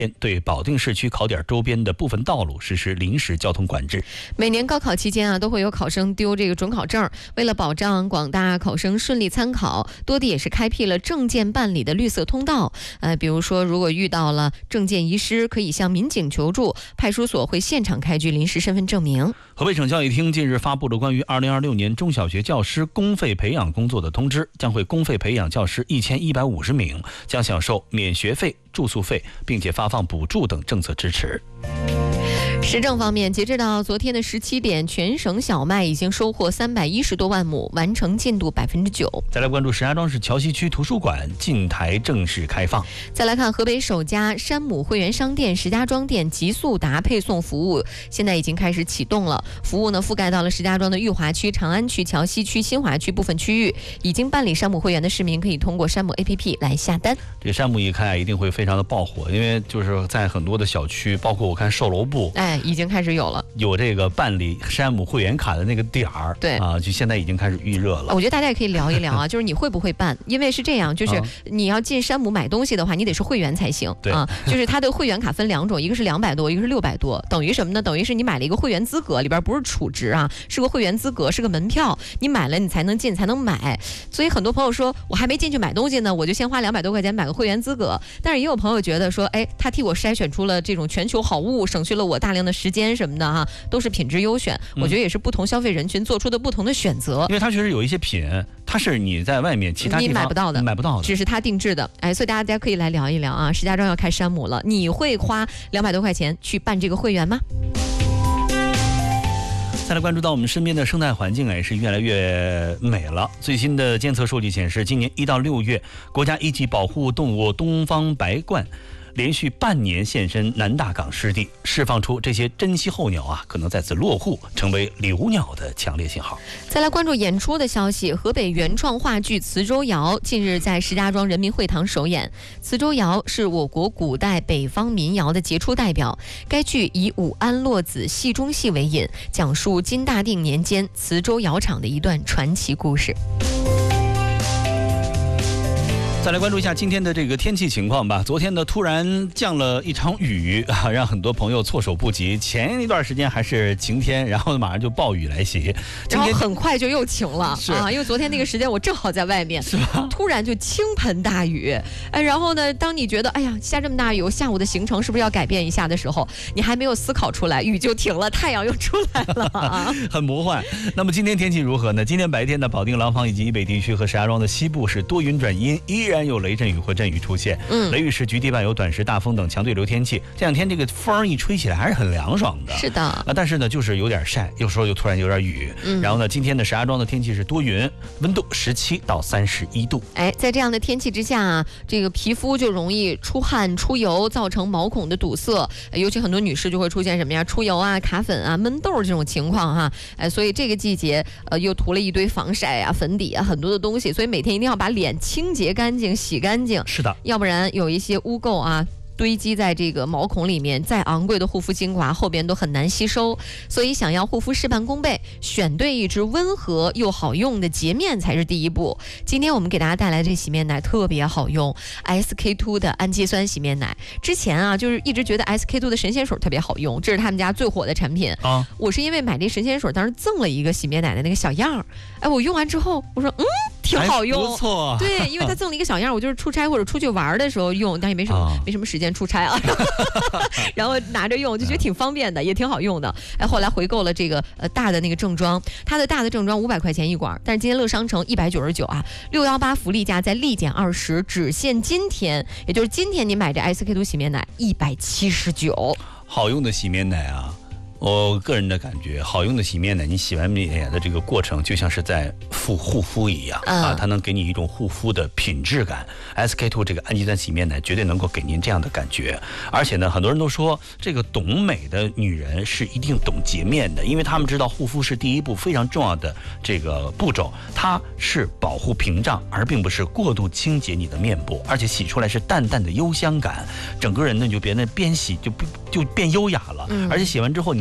对保定市区考点周边的部分道路实施临时交通管制。 每年高考期间都会有考生丢这个准考证，为了保障广大考生顺利参考，多地也是开辟了证件办理的绿色通道。比如说，如果遇到了证件遗失，可以向民警求助，派出所会现场开具临时身份证明。 河北省教育厅近日发布了关于2026年中小学教师公费培养工作的通知，将会公费培养教师1150名，将享受免学费、住宿费，并且发放补助等政策支持。 时政方面，截止到昨天的17点，全省小麦已经收获310多万亩，完成进度9%。 再来关注石家庄市桥西区图书馆进台正式开放。 再来看河北首家山姆会员商店石家庄店极速达配送服务，现在已经开始启动了。服务呢覆盖到了石家庄的裕华区、长安区、桥西区、新华区部分区域。已经办理山姆会员的市民可以通过山姆 APP 来下单。 这个山姆一开一定会非常的爆火，因为就是在很多的小区，包括我看售楼部， 已经开始有了， 有这个办理山姆会员卡的那个点儿， 对啊， 就现在已经开始预热了。 我觉得大家也可以聊一聊啊，就是你会不会办？因为是这样，就是你要进山姆买东西的话，你得是会员才行， 对啊，就是它的会员卡分2种，一个是200多，一个是600多，等于什么呢？等于是你买了一个会员资格，里边不是储值啊，是个会员资格，是个门票，你买了你才能进，才能买。所以很多朋友说，我还没进去买东西呢，我就先花200多块钱买个会员资格。但是也有朋友觉得说，他替我筛选出了这种全球好物，省去了我大量的时间什么的哈，都是品质优选。我觉得也是不同消费人群做出的不同的选择， 因为它确实有一些品，它是你在外面其他地方你买不到的，只是它定制的。所以大家可以来聊一聊啊，石家庄要开山姆了，你会花200多块钱去办这个会员吗？ 再来关注到我们身边的生态环境也是越来越美了。最新的监测数据显示，今年1到6月，国家一级保护动物东方白鹳连续半年现身南大港湿地，释放出这些珍稀候鸟可能在此落户，成为留鸟的强烈信号。 再来关注演出的消息，河北原创话剧《磁州谣》近日在石家庄人民会堂首演。磁州谣是我国古代北方民谣的杰出代表，该剧以武安洛子戏中戏为引，讲述金大定年间磁州窑厂的一段传奇故事。 再来关注一下今天的这个天气情况吧。昨天呢，突然降了一场雨让很多朋友措手不及。前一段时间还是晴天，然后马上就暴雨来袭， 然后很快就又晴了因为昨天那个时间我正好在外面， 是吧？ 突然就倾盆大雨，然后呢，当你觉得下这么大雨，我下午的行程是不是要改变一下的时候，你还没有思考出来，雨就停了，太阳又出来了很魔幻。那么今天天气如何呢？今天白天的保定、廊坊以及以北地区和石家庄的西部是多云转阴，依然有雷阵雨或阵雨出现。雷雨时局地伴有短时大风等强对流天气。这两天这个风一吹起来还是很凉爽的。 是的但是呢，就是有点晒，有时候又突然有点雨。然后呢，今天的石家庄的天气是多云，温度17到31度。 在这样的天气之下这个皮肤就容易出汗出油，造成毛孔的堵塞，尤其很多女士就会出现什么呀，出油卡粉闷痘这种情况所以这个季节又涂了一堆防晒粉底很多的东西，所以每天一定要把脸清洁干净、洗干净。 是的， 要不然有一些污垢堆积在这个毛孔里面，再昂贵的护肤精华后边都很难吸收。所以想要护肤事半功倍，选对一支温和又好用的洁面才是第一步。今天我们给大家带来这洗面奶特别好用， SK2 的氨基酸洗面奶。之前就是一直觉得 SK2 的神仙水特别好用，这是他们家最火的产品我是因为买这神仙水当时赠了一个洗面奶的那个小样我用完之后我说挺好用， 不错。 对，因为他赠了一个小样，我就是出差或者出去玩的时候用，但是没什么时间出差然后拿着用就觉得挺方便的，也挺好用的。后来回购了这个大的那个正装，它的大的正装500块钱一管，但是今天乐商城199 618福利价在立减20，只限今天，也就是今天你买这 SK2 洗面奶179。 好用的洗面奶我个人的感觉，好用的洗面奶，你洗完面的这个过程就像是在护肤一样它能给你一种护肤的品质感。SK2 这个氨基酸洗面奶绝对能够给您这样的感觉。而且呢，很多人都说这个懂美的女人是一定懂洁面的，因为她们知道护肤是第一步非常重要的这个步骤，它是保护屏障，而并不是过度清洁你的面部，而且洗出来是淡淡的幽香感，整个人呢就变洗就变优雅了。而且洗完之后你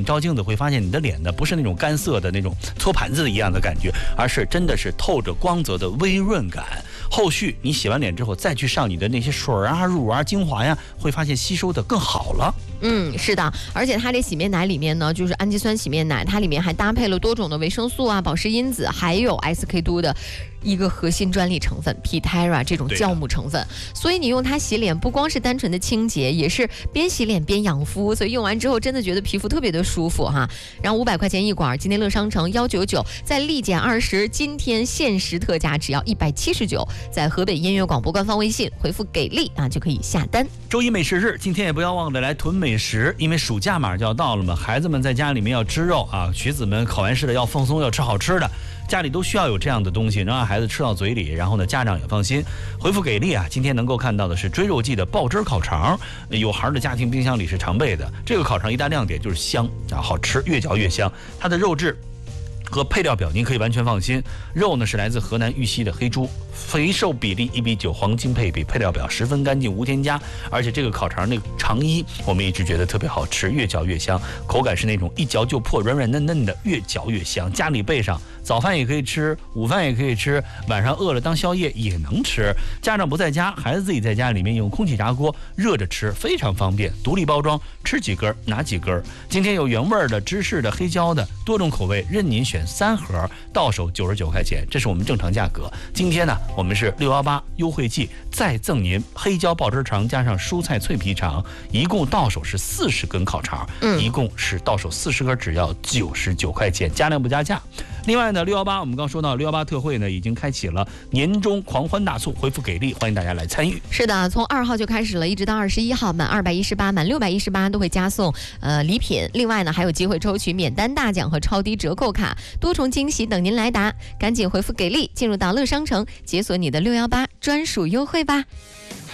照镜子会发现你的脸呢不是那种干涩的那种搓盘子一样的感觉，而是真的是透着光泽的微润感。后续你洗完脸之后再去上你的那些水啊、乳啊、精华呀，会发现吸收的更好了。 是的，而且它这洗面奶里面呢，就是氨基酸洗面奶，它里面还搭配了多种的维生素啊、保湿因子，还有 SK two 的一个核心专利成分 Pitera 这种酵母成分，所以你用它洗脸不光是单纯的清洁，也是边洗脸边养肤，所以用完之后真的觉得皮肤特别的舒服哈。然后500块钱一管，今天乐商城199，再立减20，今天限时特价只要179，在河北音乐广播官方微信回复给力啊就可以下单。 周一美食日，今天也不要忘了来囤美食，因为暑假马上就要到了嘛，孩子们在家里面要吃肉啊，学子们考完试了要放松，要吃好吃的。家里都需要有这样的东西，能让孩子吃到嘴里，然后呢，家长也放心。回复给力啊，今天能够看到的是追肉季的爆汁烤肠，有孩儿的家庭冰箱里是常备的。这个烤肠一大亮点就是香啊，好吃，越嚼越香。它的肉质和配料表您可以完全放心，肉呢是来自河南玉溪的黑猪，肥瘦比例1:9，黄金配比，配料表十分干净无添加，而且这个烤肠那个肠衣我们一直觉得特别好吃，越嚼越香，口感是那种一嚼就破，软软嫩嫩的，越嚼越香。家里备上，早饭也可以吃，午饭也可以吃，晚上饿了当宵夜也能吃。家长不在家，孩子自己在家里面用空气炸锅热着吃，非常方便，独立包装，吃几根拿几根。今天有原味的、芝士的、黑椒的，多种口味任您选，3盒，到手99块钱，这是我们正常价格。今天呢，我们是618优惠季，再赠您黑椒爆汁肠加上蔬菜脆皮肠，一共到手是40根烤肠，一共是到手40根，只要99块钱，加量不加价。另外呢，618我们刚说到618特惠呢已经开启了年终狂欢大促，回复给力，欢迎大家来参与。 是的，从2号就开始了，一直到21号，满218、满618都会加送礼品。另外呢，还有机会抽取免单大奖和超低折扣卡，多重惊喜等您来达。赶紧回复给力，进入到乐商城，解锁你的618专属优惠吧。